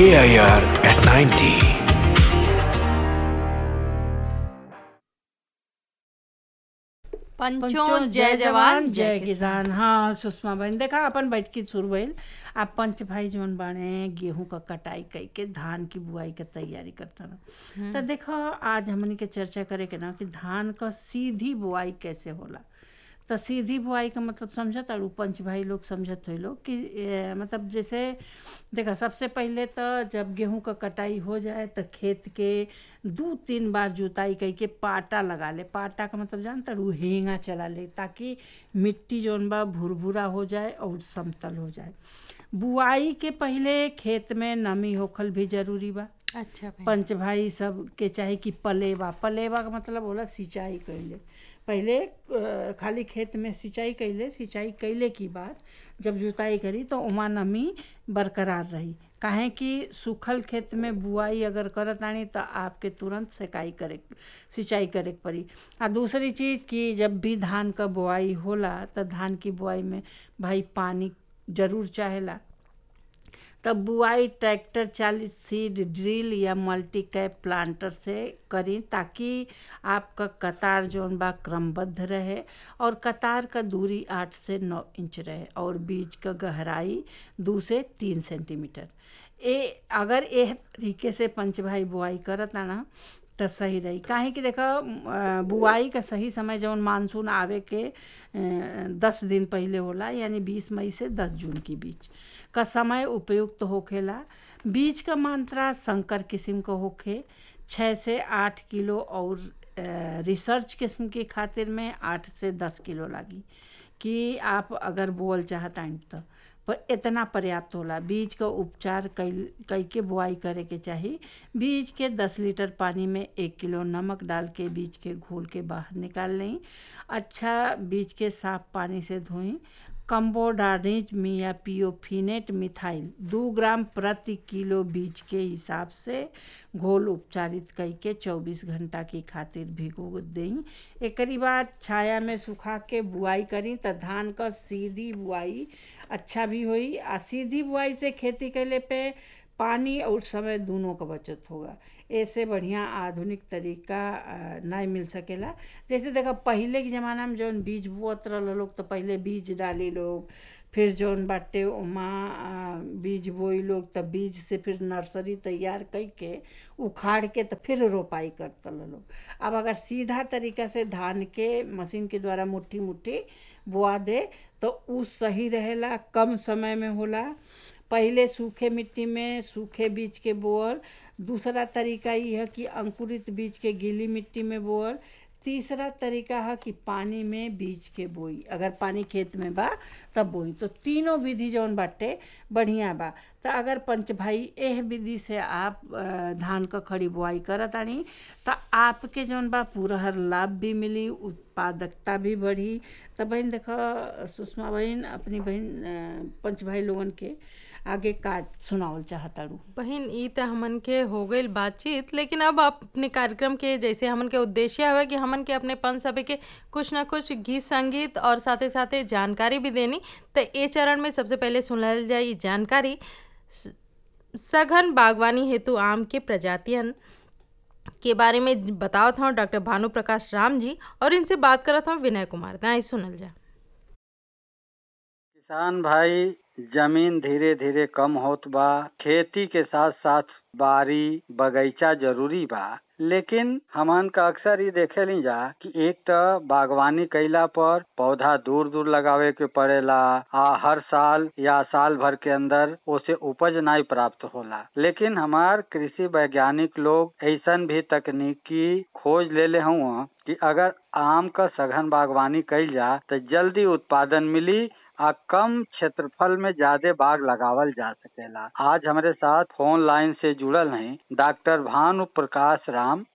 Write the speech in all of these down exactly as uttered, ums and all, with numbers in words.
A I R at ninety. पंचों जय जवान जय किसान। हाँ सुषमा बहन, देखा अपन बैठकी शुरू भइल। आप पंच भाई जौन बाणे गेहूं का कटाई कई के धान की बुआई के तैयारी करता ना। तो देखो आज हमनी के चर्चा करे के ना कि धान का सीधी बुआई कैसे होला। तो सीधी बुआई का मतलब समझत और पंच भाई लोग समझत हो लोग कि ए, मतलब जैसे देखा सबसे पहले तो जब गेहूं का कटाई हो जाए तो खेत के दो तीन बार जुताई करके पाटा लगा ले। पाटा का मतलब जानता रू हेंगा चला ले ताकि मिट्टी जौन बा भुरभुरा हो जाए और समतल हो जाए। बुआई के पहले खेत में नमी होखल भी जरूरी बा। अच्छा भाई। पंच भाई सब के चाहे कि पलेवा पलेवा का मतलब होला सिंचाई कैले। पहले खाली खेत में सिंचाई कैले, सिंचाई कैले की बाद जब जुताई करी तो उमा नमी बरकरार रही। काहे कि सूखल खेत में बुआई अगर करत आनी तो आपके तुरंत सिंचाई करे सिंचाई करे पड़ी। आ दूसरी चीज़ कि जब भी धान का बुआई होला तो धान की बुआई में भाई पानी जरूर चाहेला। तब बुआई ट्रैक्टर चालित सीड ड्रिल या मल्टी कैप प्लांटर से करी ताकि आपका कतार जौन बा क्रमबद्ध रहे और कतार का दूरी आठ से नौ इंच रहे और बीज का गहराई दो से तीन सेंटीमीटर। ए अगर ए तरीके से पंच भाई बुआई करत ना तो सही रही। काहे कि देखो बुआई का सही समय जौन मानसून आवे के दस दिन पहले होला, यानी बीस मई से दस जून के बीच का समय उपयुक्त होखेला। बीज का मात्रा संकर किस्म का होखे छः से आठ किलो और रिसर्च किस्म की खातिर में आठ से दस किलो लागी कि आप अगर बोल चाहता तो पर इतना पर्याप्त होला। बीज का उपचार कई कई के बुआई करे के चाहिए। बीज के दस लीटर पानी में एक किलो नमक डाल के बीज के घोल के बाहर निकाल लें। अच्छा बीज के साफ पानी से धोएं। कम्बोडार्निज या पियोफिनेट मिथाइल दो ग्राम प्रति किलो बीज के हिसाब से घोल उपचारित करके चौबीस घंटा की खातिर भिगो दें। एकरी बाद छाया में सुखा के बुआई करी तो धान का सीधी बुआई अच्छा भी होई। आ सीधी बुआई से खेती कैले पे पानी और समय दोनों का बचत होगा। ऐसे बढ़िया आधुनिक तरीका नहीं मिल सकेला। जैसे देखा पहले के ज़माना में जौन बीज बोत रह लोग तो पहले बीज डाली लोग, फिर जौन बाटे उमा बीज बोई लोग, तब बीज से फिर नर्सरी तैयार करके उखाड़ के तो फिर रोपाई करता लोग। अब अगर सीधा तरीका से धान के मशीन के द्वारा मुट्ठी मुट्ठी बोआ दे तो उ सही रहेला, कम समय में होला। पहले सूखे मिट्टी में सूखे बीज के बोअल। दूसरा तरीका ये है कि अंकुरित बीज के गीली मिट्टी में बोअल। तीसरा तरीका है कि पानी में बीज के बोई, अगर पानी खेत में बा तब बोई। तो तीनों विधि जौन बाटे बढ़िया बा। तो अगर पंच भाई एह विधि से आप धान का खड़ी बुआई करत आनी तो आपके जौन बा पूरा हर लाभ भी मिली, उत्पादकता भी बढ़ी। तो बहन देखो सुषमा बहन अपनी बहन पंच भाई लोगन के आगे का सुनावल चाहता रू। बहन ई तो हमन के हो गई बातचीत, लेकिन अब अपने कार्यक्रम के जैसे हमन के उद्देश्य है कि हमन के अपने पंच सभी के कुछ ना कुछ गीत संगीत और साथे साथे जानकारी भी देनी। तो ए चरण में सबसे पहले सुनल जाए जानकारी सघन बागवानी हेतु आम के प्रजातियन के बारे में बतावत हूँ डॉक्टर भानु प्रकाश राम जी, और इनसे बात करत हूँ विनय कुमार। आई सुनल जा। किसान भाई जमीन धीरे धीरे कम होत बा, खेती के साथ साथ बारी बगीचा जरूरी बा। लेकिन हमन का अक्सर ये देखे ली जा कि एक तो बागवानी कैला पर पौधा दूर दूर लगावे के पड़ेला, आ हर साल या साल भर के अंदर उसे उपज नहीं प्राप्त होला। लेकिन हमार कृषि वैज्ञानिक लोग ऐसन भी तकनीकी खोज ले ले हुआ कि अगर आम का सघन बागवानी कैल जा तो जल्दी उत्पादन मिली, आ कम क्षेत्रफल में ज्यादा बाग लगावल जा सकेला। आज हमारे साथ फोन लाइन से जुड़ल हैं डॉक्टर भानु प्रकाश राम,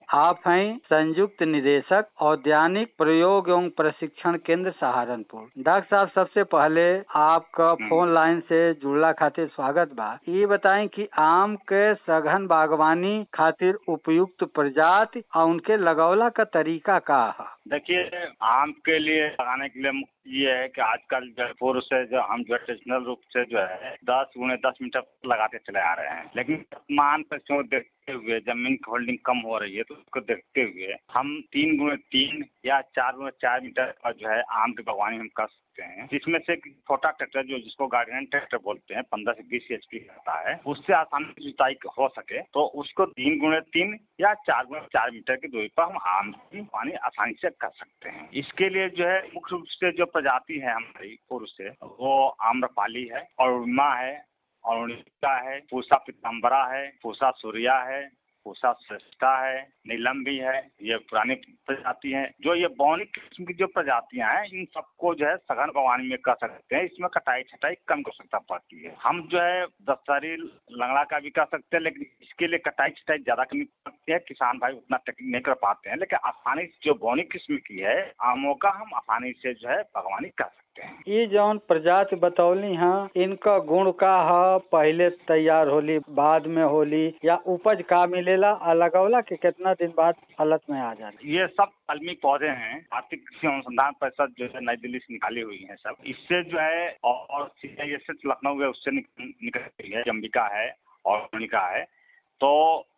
आप हैं संयुक्त निदेशक औद्यानिक प्रयोग एवं प्रशिक्षण केंद्र सहारनपुर। डॉक्टर साहब, सबसे पहले आपका फोन लाइन से जुड़ला खातिर स्वागत बा। ये बताएं कि आम के सघन बागवानी खातिर उपयुक्त प्रजाति और उनके लगौला का तरीका का है? देखिए, आम के लिए लगाने के लिए मुख्य ये है कि आजकल जो पूर्व से जो हम जो ट्रेडिशनल रूप से जो है दस गुणे दस मीटर लगाते चले आ रहे हैं, लेकिन वर्तमान परिस्थितियों को देखते हुए जमीन की होल्डिंग कम हो रही है, तो उसको देखते हुए हम तीन गुणे तीन या चार गुणे चार मीटर का जो है आम की बागवानी हम कर सकते हैं। जिसमें से छोटा ट्रैक्टर जो जिसको गार्डियन ट्रैक्टर बोलते हैं, पंद्रह से बीस एच पी रहता है, उससे आसानी से जुताई हो सके तो उसको तीन गुणे तीन या चार गुणे चार मीटर की दूरी पर हम आम की बागवानी आसानी से कर सकते हैं। इसके लिए जो है मुख्य रूप से जो प्रजाति है हमारी पूर्व से, वो आम्रपाली है, अरुणिमा है, अरुणिका है, पूसा पीताम्बरा है, पूसा सूर्या है, पूसा श्रेष्ठा है, नीलम भी है। ये पुरानी प्रजाति हैं। जो ये बौनिक किस्म की जो प्रजातियां हैं, इन सबको जो है सघन बागवानी में कर सकते हैं। इसमें कटाई छटाई कम कर सकता पड़ती है। हम जो है दशहरी लंगड़ा का भी कर सकते हैं, लेकिन इसके लिए कटाई छटाई ज्यादा करनी पड़ती है। किसान भाई उतना टेक्निक नहीं कर पाते हैं, लेकिन आसानी से जो बौनिक किस्म की है आमों का हम आसानी से जो है बागवानी कर सकते हैं। ये जौन प्रजाति बतौली हाँ, इनका गुण का है, पहले तैयार होली बाद में होली, या उपज का मिलेला, लगौला के कितना दिन बाद फलत में आ जाती? ये सब कलमी पौधे हैं। भारतीय कृषि अनुसंधान परिषद जो है नई दिल्ली से निकाली हुई है सब। इससे जो है और सी आई एस एस लखनऊ है, उससे निकल रही है, जम्बिका है और मणिका है। तो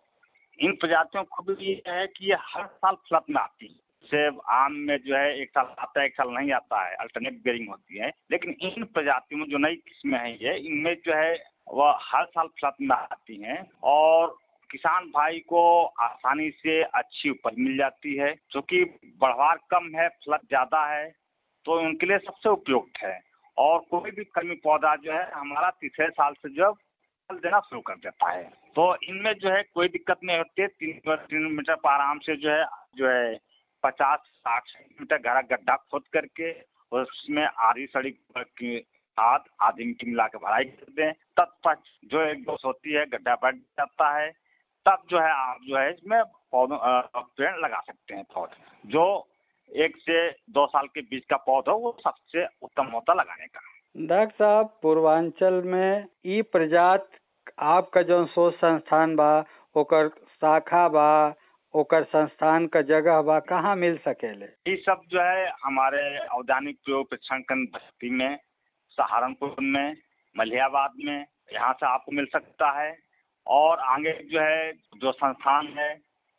इन प्रजातियों को भी ये है कि ये हर साल फलत में आती है। सेब आम में जो है एक साल आता है एक साल नहीं आता है, अल्टरनेट बेयरिंग होती है। लेकिन इन प्रजातियों में जो नई किस्में हैं ये, इनमें जो है वह हर साल फलत में आती हैं और किसान भाई को आसानी से अच्छी उपज मिल जाती है। क्योंकि बढ़वार कम है, फलत ज्यादा है, तो उनके लिए सबसे उपयुक्त है। और कोई भी कलमी पौधा जो है हमारा तीसरे साल से जो फल देना शुरू कर देता है। तो इनमें जो है कोई दिक्कत नहीं होती। तीन तीन मीटर पर आराम से जो है जो है पचास साठ सेंटीमीटर गहरा गड्ढा खोद करके उसमें आधी सड़ी की खाद आधी मिट्टी मिला के भराई कर दें। तब जो एक दोष होती है, गड्ढा बढ़ जाता है, तब जो है आप जो है इसमें पौधों पेड़ लगा सकते हैं। पौधे जो एक से दो साल के बीच का पौधा वो सबसे उत्तम होता लगाने का। डॉक्टर साहब, पूर्वांचल में ई प्रजाति आपका जो शोध संस्थान बा, ओकर शाखा बा, ओकर संस्थान का जगह बा, कहाँ मिल सकेले? ये सब जो है हमारे औद्यानिक प्रयोग प्रशिक्षण केंद्र बस्ती में, सहारनपुर में, मलिहाबाद में, यहाँ से आपको मिल सकता है। और आगे जो है जो संस्थान है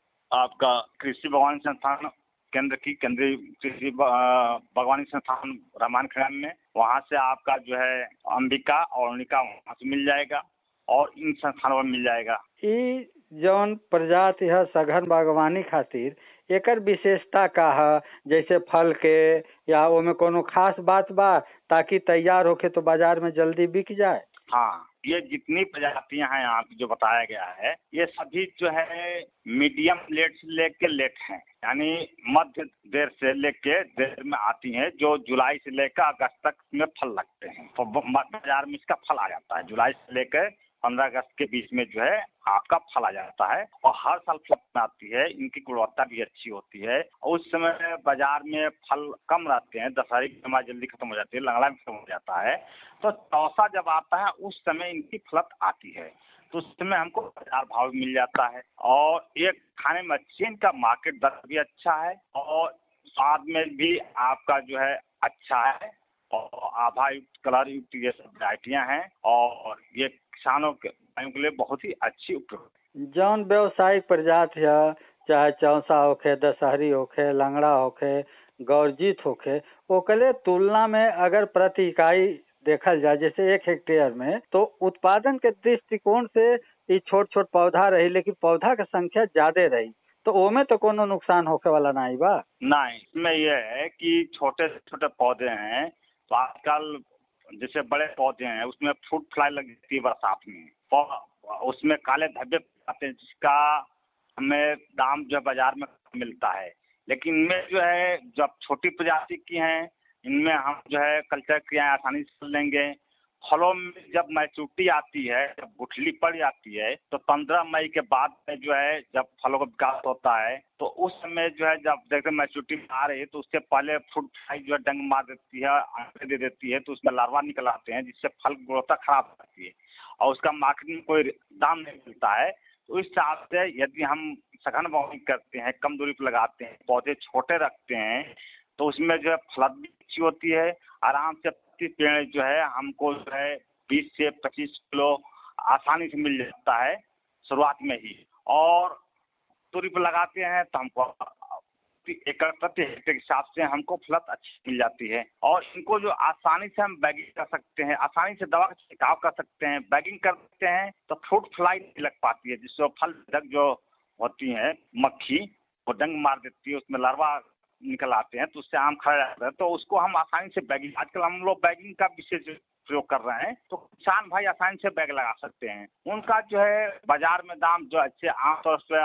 आपका कृषि बागवानी संस्थान केंद्र की केंद्रीय कृषि बागवानी संस्थान रामायण में, वहाँ से आपका जो है अंबिका और अरुणिका वहाँ से मिल जाएगा और इन संस्थानों में मिल जाएगा। ई जौन प्रजाति है सघन बागवानी खातिर एकर विशेषता का है, जैसे फल के या ओमे कोनो खास बात बा ताकि तैयार होके तो बाजार में जल्दी बिक जाए? हाँ, ये जितनी प्रजातियां हैं यहाँ जो बताया गया है, ये सभी जो है मीडियम लेट से लेके लेट हैं, यानी मध्य देर से लेके देर में आती हैं, जो जुलाई से लेकर अगस्त तक में फल लगते हैं। तो बाजार में इसका फल आ जाता है जुलाई से लेकर पंद्रह अगस्त के बीच में जो है आपका फल आ जाता है और हर साल फल में आती है। इनकी गुणवत्ता भी अच्छी होती है। उस समय बाजार में फल कम रहते हैं, दशहरी की समय जल्दी खत्म हो जाती है, लंगड़ा भी खत्म हो जाता है। तो चौसा जब आता है उस समय इनकी फलत आती है, तो उस समय हमको बाजार भाव मिल जाता है और एक खाने में अच्छी, इनका मार्केट दर भी अच्छा है और स्वाद में भी आपका जो है अच्छा है और आभा युक्त कलर युक्त ये सब वैरायटियाँ हैं और ये किसानों के लिए बहुत ही अच्छी उपयोग। जौन व्यवसायिक प्रजाति है, चाहे चौसा होखे, दशहरी होखे, लंगड़ा होखे, गौरजीत होखे, ओकरे तुलना में अगर प्रति इकाई देखल जाए जैसे एक हेक्टेयर में, तो उत्पादन के दृष्टिकोण से ये छोट छोट पौधा रही, लेकिन पौधा की संख्या ज्यादा रही, तो ओमे तो कोनो नुकसान होखे वाला नहीं बा? नहीं, इसमें यह है कि छोटे छोटे पौधे हैं, तो आजकल जैसे बड़े पौधे हैं उसमें फ्रूट फ्लाई लग जाती है बरसात में, तो उसमें काले धब्बे आते हैं, जिसका हमें दाम जो बाजार में मिलता है। लेकिन इनमें जो है जब छोटी प्रजाति की हैं, इनमें हम जो है कल्चर क्रियाएं आसानी से कर लेंगे फलों में जब मैच्योरिटी आती है, जब गुठली पड़ जाती है, तो पंद्रह मई के बाद में जो है जब फलों का विकास होता है, तो उस समय जो है जब देखते मैच्योरिटी आ रही है तो उससे पहले फ्रूट फ्लाई जो है डंग मार देती है, अंडे दे देती है, तो उसमें लार्वा निकल आते हैं जिससे फल की गुणवत्ता खराब हो जाती है और उसका मार्केट में कोई दाम नहीं मिलता है। तो इस हिसाब से यदि हम सघन बागवानी करते हैं, कम दूरी पर लगाते हैं, पौधे छोटे रखते हैं, तो उसमें जो है फलत भी अच्छी होती है। आराम से प्रति पेड़ जो है हमको जो है बीस से पच्चीस किलो आसानी से मिल जाता है शुरुआत में ही, और दूरी पर लगाते हैं तो हमको एकड़ प्रति हेक्टेयर के हिसाब से हमको फलत अच्छी मिल जाती है। और इनको जो आसानी से हम बैगिंग कर सकते हैं, आसानी से दवा का छिड़काव कर सकते हैं, बैगिंग करते हैं तो फ्रूट फ्लाई नहीं लग पाती है, जिससे फल जो होती है मक्खी वो डंग मार देती है, उसमें लार्वा निकल आते हैं, तो उससे आम खा जाता है। तो उसको हम आसानी से बैगिंग, आजकल हम लोग बैगिंग का विशेष प्रयोग कर रहे हैं, तो किसान भाई आसानी से बैग लगा सकते हैं। उनका जो है बाजार में दाम जो अच्छे आमतौर से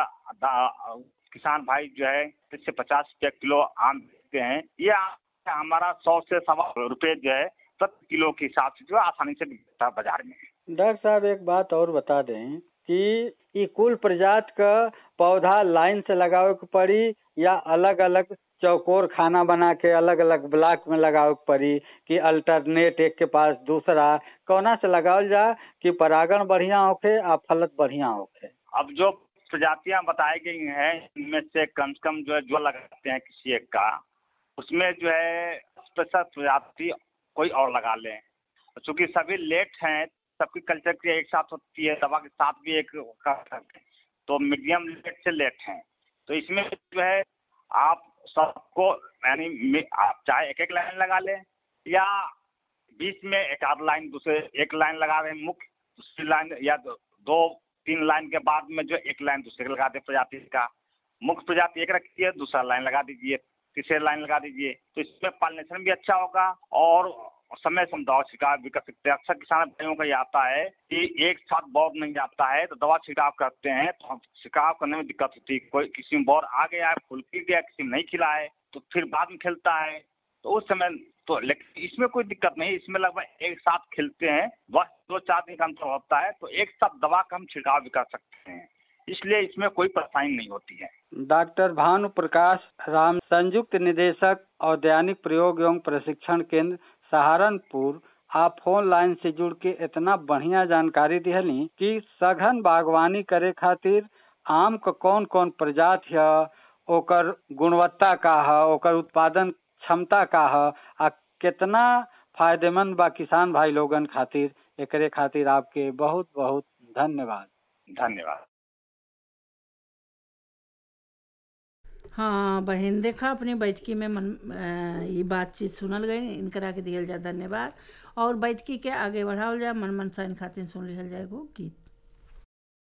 किसान भाई जो है इससे पचास रुपये किलो आम बेचते हैं। ये हमारा सौ से सवा रुपये जो है प्रति किलो के हिसाब से जो है आसानी से बिकता है बाजार में। डॉक्टर साहब एक बात और बता दें कि ये कुल प्रजाति का पौधा लाइन से लगावे के पड़ी या अलग अलग चौकोर खाना बना के अलग अलग ब्लॉक में लगावे के पड़ी, कि अल्टरनेट एक के पास दूसरा कौना से लगावल जा कि परागण बढ़िया होखे और फलत बढ़िया होखे? अब जो प्रजातियां बताई गई हैं इनमें से कम से कम जो है जो लगाते हैं किसी एक का, उसमें जो है स्पेशल प्रजाति कोई और लगा लें। चूँकि सभी लेट हैं, सबकी कल्चर की एक साथ होती है, दवा के साथ भी एक कर सकते हैं, तो मीडियम लेट से लेट हैं। तो इसमें जो है आप सबको यानी आप चाहे एक एक लाइन लगा लें या बीच में एक आध लाइन दूसरे एक लाइन लगा रहे हैं मुख्य, दूसरी लाइन या दो, दो तीन लाइन के बाद में जो एक लाइन दूसरे लगा दे प्रजाति का। मुख्य प्रजाति एक रखिए, दूसरा लाइन लगा दीजिए, तीसरे लाइन लगा दीजिए, तो इसमें पॉलिनेशन भी अच्छा होगा और समय से हम दवा छिड़काव भी कर सकते हैं। अक्सर किसान भाइयों का ये आता है कि एक साथ बौर नहीं आता है, तो दवा छिड़काव करते हैं तो हम छिड़काव करने में दिक्कत होती है। कोई किसी में बौर आ गया है, फूल खिल गया, किसी में नहीं खिला है, तो फिर बाद में खिलता है, तो उस समय तो लेकिन इसमें कोई दिक्कत नहीं, इसमें लगभग एक साथ खिलते हैं, बस दो चार दिन का अंतर होता है, तो एक साथ दवा का हम छिड़काव भी कर सकते हैं, इसलिए इसमें कोई परेशानी नहीं होती है। डॉक्टर भानु प्रकाश राम, संयुक्त निदेशक औद्यानिक प्रयोग एवं प्रशिक्षण केंद्र सहारनपुर, आप फोन लाइन से जुड़ के इतना बढ़िया जानकारी दिहली कि सघन बागवानी करे खातिर आम का कौन कौन प्रजाति है, ओकर गुणवत्ता का है, ओकर उत्पादन क्षमता का है, आ कितना फायदेमंद बा किसान भाई लोगन खातिर, एकरे खातिर आपके बहुत बहुत धन्यवाद। धन्यवाद। हाँ बहन, देखा अपनी बैठकी में मन ये बातचीत सुनल गई, इनकरा के दियल जा धन्यवाद। और बैठकी के आगे बढ़ावल जाए, मन मन सा इन खातिर सुन लिहल जाएगो गीत।